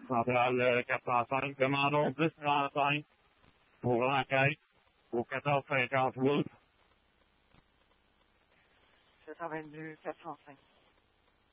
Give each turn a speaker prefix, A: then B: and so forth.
A: centrale 405. Demandons 1035 pour l'enquête au 1450 Wolf.
B: 722 405.